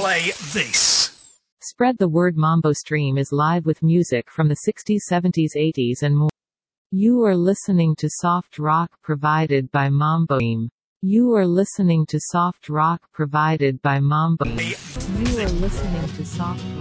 play this. Spread the word. Mambo Stream is live with music from the 60s, 70s, 80s and more. You are listening to soft rock provided by Mambo Stream. You are listening to soft rock provided by Mambo Stream. You are listening to soft rock.